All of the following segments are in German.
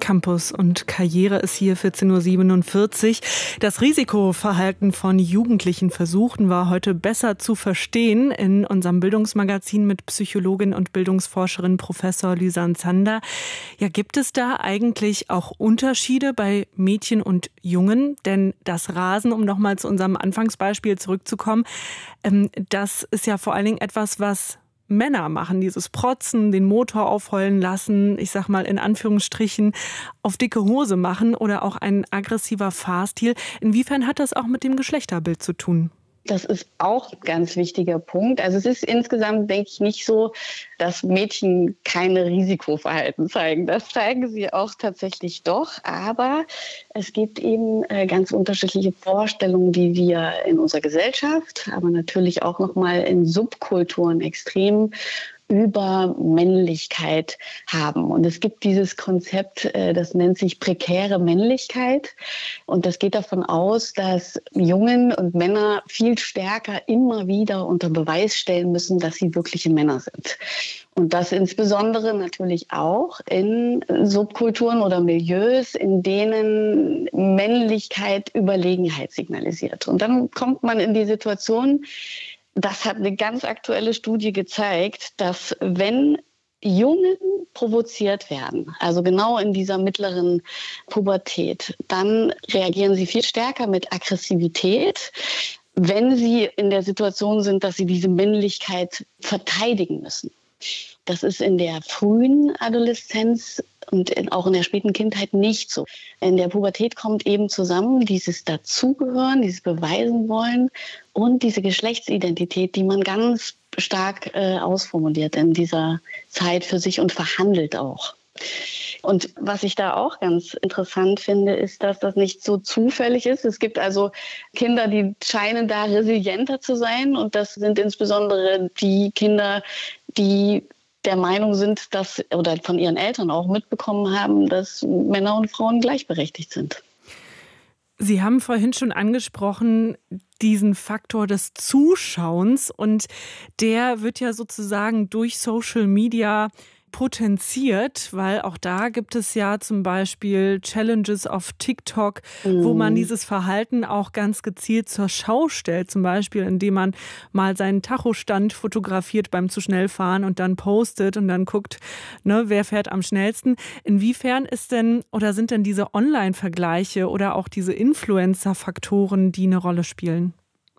Campus und Karriere ist hier 14.47 Uhr. Das Risikoverhalten von Jugendlichen versuchen wir heute besser zu verstehen in unserem Bildungsmagazin mit Psychologin und Bildungsforscherin Professor Lysan Zander. Ja, gibt es da eigentlich auch Unterschiede bei Mädchen und Jungen? Denn das Rasen, um nochmal zu unserem Anfangsbeispiel zurückzukommen, das ist ja vor allen Dingen etwas, was Männer machen, dieses Protzen, den Motor aufheulen lassen, ich sag mal in Anführungsstrichen, auf dicke Hose machen oder auch ein aggressiver Fahrstil. Inwiefern hat das auch mit dem Geschlechterbild zu tun? Das ist auch ein ganz wichtiger Punkt. Also es ist insgesamt, denke ich, nicht so, dass Mädchen keine Risikoverhalten zeigen. Das zeigen sie auch tatsächlich doch. Aber es gibt eben ganz unterschiedliche Vorstellungen, die wir in unserer Gesellschaft, aber natürlich auch nochmal in Subkulturen extrem über Männlichkeit haben. Und es gibt dieses Konzept, das nennt sich prekäre Männlichkeit. Und das geht davon aus, dass Jungen und Männer viel stärker immer wieder unter Beweis stellen müssen, dass sie wirkliche Männer sind. Und das insbesondere natürlich auch in Subkulturen oder Milieus, in denen Männlichkeit Überlegenheit signalisiert. Und dann kommt man in die Situation, das hat eine ganz aktuelle Studie gezeigt, dass wenn Jungen provoziert werden, also genau in dieser mittleren Pubertät, dann reagieren sie viel stärker mit Aggressivität, wenn sie in der Situation sind, dass sie diese Männlichkeit verteidigen müssen. Das ist in der frühen Adoleszenz und auch in der späten Kindheit nicht so. In der Pubertät kommt eben zusammen dieses Dazugehören, dieses Beweisen wollen und diese Geschlechtsidentität, die man ganz stark ausformuliert in dieser Zeit für sich und verhandelt auch. Und was ich da auch ganz interessant finde, ist, dass das nicht so zufällig ist. Es gibt also Kinder, die scheinen da resilienter zu sein. Und das sind insbesondere die Kinder, die der Meinung sind, dass oder von ihren Eltern auch mitbekommen haben, dass Männer und Frauen gleichberechtigt sind. Sie haben vorhin schon angesprochen, diesen Faktor des Zuschauens. Und der wird ja sozusagen durch Social Media potenziert, weil auch da gibt es ja zum Beispiel Challenges auf TikTok, wo man dieses Verhalten auch ganz gezielt zur Schau stellt, zum Beispiel indem man mal seinen Tachostand fotografiert beim zu schnell fahren und dann postet und dann guckt, wer fährt am schnellsten. Inwiefern ist denn oder sind denn diese Online-Vergleiche oder auch diese Influencer-Faktoren, die eine Rolle spielen?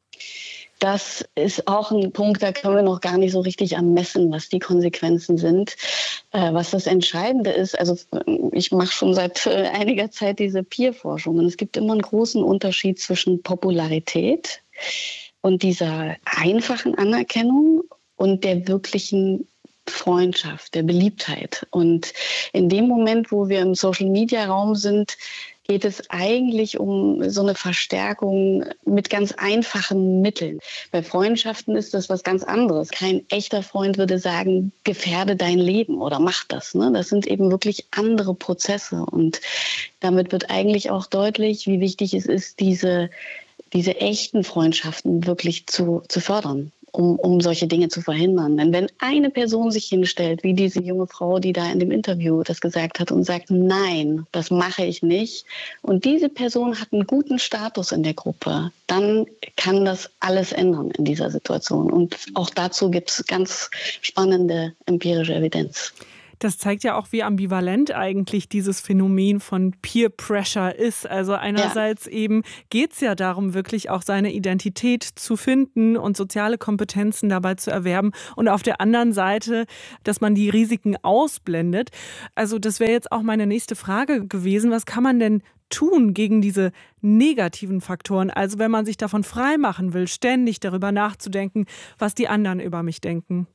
Das ist auch ein Punkt, da können wir noch gar nicht so richtig ermessen, was die Konsequenzen sind. Was das Entscheidende ist, also ich mache schon seit einiger Zeit diese Peer-Forschung und es gibt immer einen großen Unterschied zwischen Popularität und dieser einfachen Anerkennung und der wirklichen Freundschaft, der Beliebtheit. Und in dem Moment, wo wir im Social-Media-Raum sind, geht es eigentlich um so eine Verstärkung mit ganz einfachen Mitteln. Bei Freundschaften ist das was ganz anderes. Kein echter Freund würde sagen, gefährde dein Leben oder mach das. Das sind eben wirklich andere Prozesse. Und damit wird eigentlich auch deutlich, wie wichtig es ist, diese echten Freundschaften wirklich zu fördern. Um solche Dinge zu verhindern. Denn wenn eine Person sich hinstellt, wie diese junge Frau, die da in dem Interview das gesagt hat und sagt, nein, das mache ich nicht, und diese Person hat einen guten Status in der Gruppe, dann kann das alles ändern in dieser Situation. Und auch dazu gibt es ganz spannende empirische Evidenz. Das zeigt ja auch, wie ambivalent eigentlich dieses Phänomen von Peer Pressure ist. Also einerseits eben geht es ja darum, wirklich auch seine Identität zu finden und soziale Kompetenzen dabei zu erwerben. Und auf der anderen Seite, dass man die Risiken ausblendet. Also das wäre jetzt auch meine nächste Frage gewesen. Was kann man denn tun gegen diese negativen Faktoren? Also wenn man sich davon freimachen will, ständig darüber nachzudenken, was die anderen über mich denken.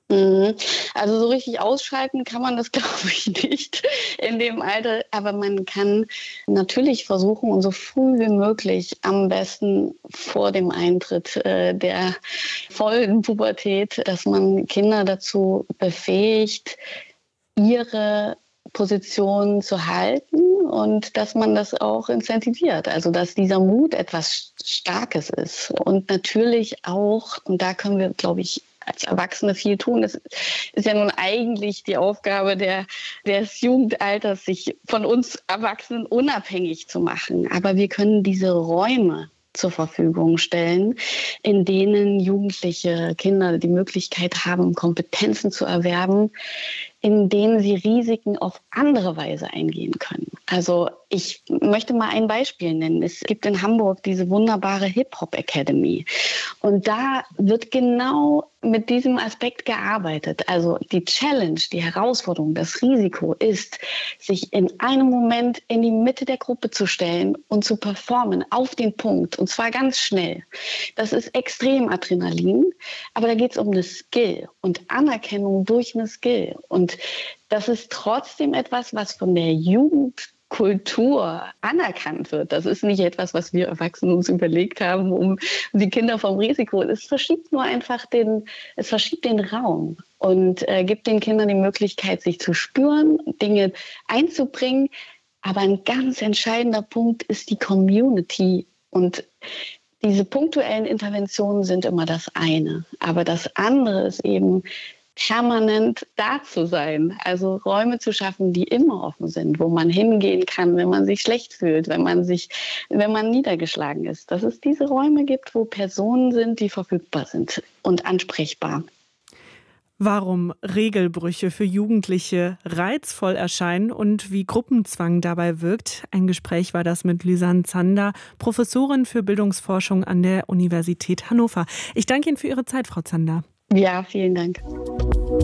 Also so richtig ausschalten kann man das, glaube ich, nicht in dem Alter. Aber man kann natürlich versuchen und so früh wie möglich, am besten vor dem Eintritt der vollen Pubertät, dass man Kinder dazu befähigt, ihre Position zu halten und dass man das auch incentiviert. Also dass dieser Mut etwas Starkes ist. Und natürlich auch, und da können wir, glaube ich, als Erwachsene viel tun. Das ist ja nun eigentlich die Aufgabe des Jugendalters, sich von uns Erwachsenen unabhängig zu machen. Aber wir können diese Räume zur Verfügung stellen, in denen jugendliche Kinder die Möglichkeit haben, Kompetenzen zu erwerben, in denen sie Risiken auf andere Weise eingehen können. Also ich möchte mal ein Beispiel nennen. Es gibt in Hamburg diese wunderbare Hip-Hop Academy. Und da wird genau mit diesem Aspekt gearbeitet. Also die Challenge, die Herausforderung, das Risiko ist, sich in einem Moment in die Mitte der Gruppe zu stellen und zu performen auf den Punkt. Und zwar ganz schnell. Das ist extrem Adrenalin, aber da geht es um eine Skill und Anerkennung durch eine Skill. Und das ist trotzdem etwas, was von der Jugendkultur anerkannt wird. Das ist nicht etwas, was wir Erwachsene uns überlegt haben, um die Kinder vom Risiko. Es verschiebt nur einfach den Raum und gibt den Kindern die Möglichkeit, sich zu spüren, Dinge einzubringen. Aber ein ganz entscheidender Punkt ist die Community. Und diese punktuellen Interventionen sind immer das eine. Aber das andere ist eben, permanent da zu sein, also Räume zu schaffen, die immer offen sind, wo man hingehen kann, wenn man sich schlecht fühlt, wenn man niedergeschlagen ist. Dass es diese Räume gibt, wo Personen sind, die verfügbar sind und ansprechbar. Warum Regelbrüche für Jugendliche reizvoll erscheinen und wie Gruppenzwang dabei wirkt. Ein Gespräch war das mit Lysanne Zander, Professorin für Bildungsforschung an der Universität Hannover. Ich danke Ihnen für Ihre Zeit, Frau Zander. Ja, vielen Dank.